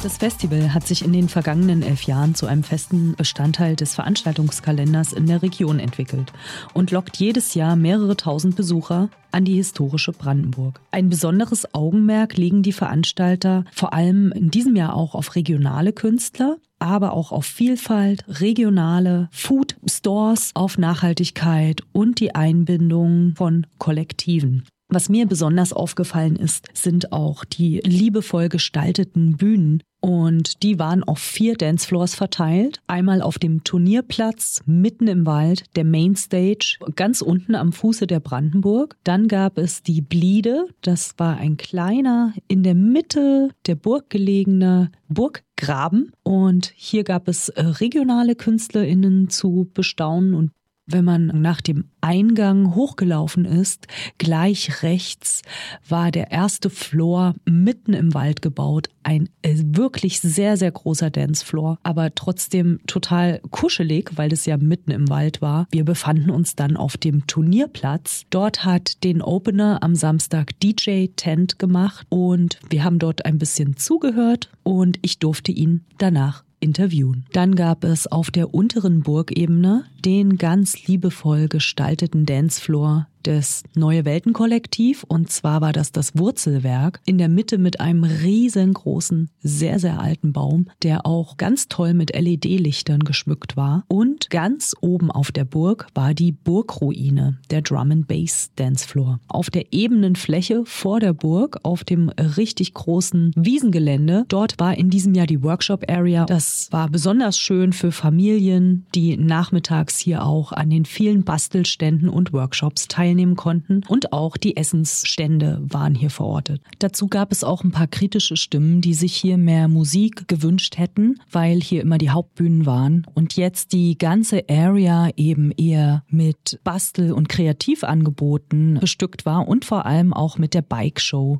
Das Festival hat sich in den vergangenen 11 Jahren zu einem festen Bestandteil des Veranstaltungskalenders in der Region entwickelt und lockt jedes Jahr mehrere tausend Besucher an die historische Brandenburg. Ein besonderes Augenmerk legen die Veranstalter vor allem in diesem Jahr auch auf regionale Künstler, aber auch auf Vielfalt, regionale Food Stores, auf Nachhaltigkeit und die Einbindung von Kollektiven. Was mir besonders aufgefallen ist, sind auch die liebevoll gestalteten Bühnen. Und die waren auf 4 Dancefloors verteilt. Einmal auf dem Turnierplatz, mitten im Wald, der Mainstage, ganz unten am Fuße der Brandenburg. Dann gab es die Bliede. Das war ein kleiner, in der Mitte der Burg gelegener Burggraben. Und hier gab es regionale KünstlerInnen zu bestaunen. Und wenn man nach dem Eingang hochgelaufen ist, gleich rechts war der erste Floor mitten im Wald gebaut. Ein wirklich sehr, sehr großer Dancefloor, aber trotzdem total kuschelig, weil es ja mitten im Wald war. Wir befanden uns dann auf dem Turnierplatz. Dort hat den Opener am Samstag DJ Tent gemacht und wir haben dort ein bisschen zugehört und ich durfte ihn danach interviewen. Dann gab es auf der unteren Burgebene den ganz liebevoll gestalteten Dancefloor des Neue Welten Kollektiv, und zwar war das Wurzelwerk in der Mitte mit einem riesengroßen, sehr, sehr alten Baum, der auch ganz toll mit LED-Lichtern geschmückt war. Und ganz oben auf der Burg war die Burgruine, der Drum and Bass Dancefloor. Auf der ebenen Fläche vor der Burg, auf dem richtig großen Wiesengelände, dort war in diesem Jahr die Workshop Area. Das war besonders schön für Familien, die nachmittags hier auch an den vielen Bastelständen und Workshops teilnehmen konnten, und auch die Essensstände waren hier verortet. Dazu gab es auch ein paar kritische Stimmen, die sich hier mehr Musik gewünscht hätten, weil hier immer die Hauptbühnen waren und jetzt die ganze Area eben eher mit Bastel- und Kreativangeboten bestückt war und vor allem auch mit der Bike-Show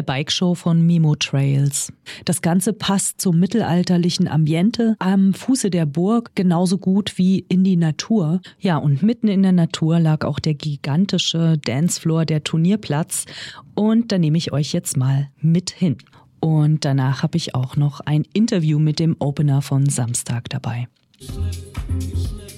von Mimo Trails. Das Ganze passt zum mittelalterlichen Ambiente am Fuße der Burg genauso gut wie in die Natur. Ja, und mitten in der Natur lag auch der gigantische Dancefloor, der Turnierplatz, und da nehme ich euch jetzt mal mit hin. Und danach habe ich auch noch ein Interview mit dem Opener von Samstag dabei.